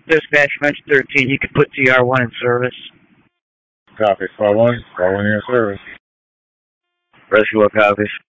Dispatch Mention 13, you can put TR1 in service. Copy. 5-1. 5-1 in service. Rescue, what copies?